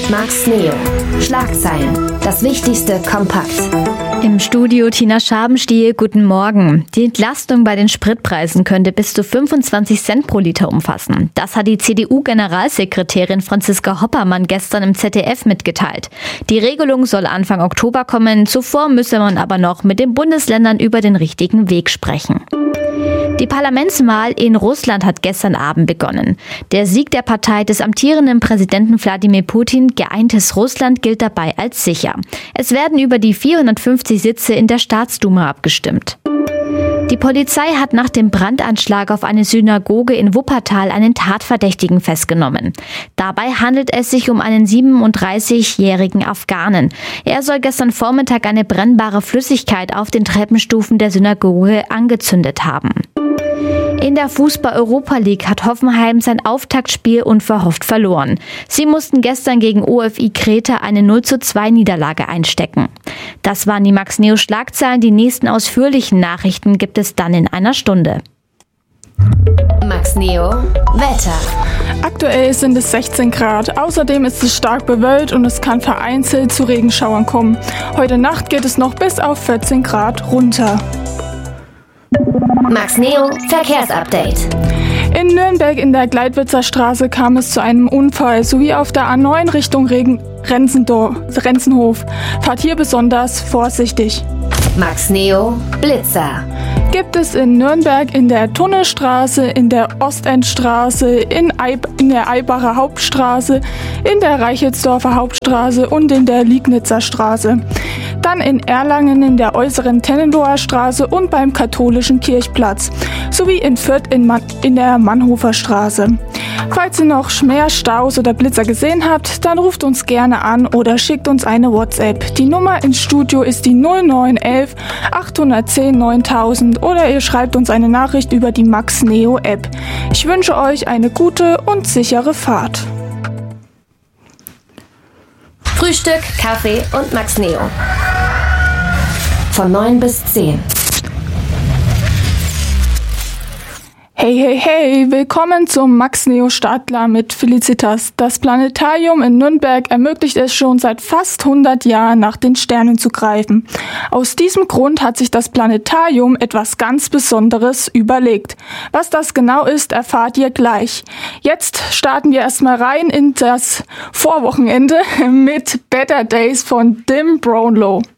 Max Neo. Schlagzeilen. Das Wichtigste kompakt. Im Studio Tina Schabenstiel, guten Morgen. Die Entlastung bei den Spritpreisen könnte bis zu 25 Cent pro Liter umfassen. Das hat die CDU-Generalsekretärin Franziska Hoppermann gestern im ZDF mitgeteilt. Die Regelung soll Anfang Oktober kommen. Zuvor müsse man aber noch mit den Bundesländern über den richtigen Weg sprechen. Die Parlamentswahl in Russland hat gestern Abend begonnen. Der Sieg der Partei des amtierenden Präsidenten Wladimir Putin, Geeintes Russland, gilt dabei als sicher. Es werden über die 450 Sitze in der Staatsduma abgestimmt. Die Polizei hat nach dem Brandanschlag auf eine Synagoge in Wuppertal einen Tatverdächtigen festgenommen. Dabei handelt es sich um einen 37-jährigen Afghanen. Er soll gestern Vormittag eine brennbare Flüssigkeit auf den Treppenstufen der Synagoge angezündet haben. In der Fußball-Europa League hat Hoffenheim sein Auftaktspiel unverhofft verloren. Sie mussten gestern gegen OFI Kreta eine 0:2 Niederlage einstecken. Das waren die Max Neo Schlagzeilen. Die nächsten ausführlichen Nachrichten gibt es dann in einer Stunde. Max Neo Wetter. Aktuell sind es 16 Grad. Außerdem ist es stark bewölkt und es kann vereinzelt zu Regenschauern kommen. Heute Nacht geht es noch bis auf 14 Grad runter. Max Neo Verkehrsupdate. In Nürnberg in der Gleitwitzer Straße kam es zu einem Unfall, sowie auf der A9 Richtung Renzenhof. Fahrt hier besonders vorsichtig. Max Neo Blitzer. Gibt es in Nürnberg in der Tunnelstraße, in der Ostendstraße, in der Eibacher Hauptstraße, in der Reichelsdorfer Hauptstraße und in der Liegnitzer Straße. Dann in Erlangen in der äußeren Tennenloher Straße und beim katholischen Kirchplatz, sowie in Fürth in der Mannhofer Straße. Falls ihr noch mehr Staus oder Blitzer gesehen habt, dann ruft uns gerne an oder schickt uns eine WhatsApp. Die Nummer ins Studio ist die 0911 810 9000 oder ihr schreibt uns eine Nachricht über die Max Neo App. Ich wünsche euch eine gute und sichere Fahrt. Frühstück, Kaffee und Max Neo. Von 9 bis 10. Hey, hey, hey, willkommen zum Max Neo Startklar mit Felicitas. Das Planetarium in Nürnberg ermöglicht es schon seit fast 100 Jahren, nach den Sternen zu greifen. Aus diesem Grund hat sich das Planetarium etwas ganz Besonderes überlegt. Was das genau ist, erfahrt ihr gleich. Jetzt starten wir erstmal rein in das Vorwochenende mit Better Days von Dim Brownlow.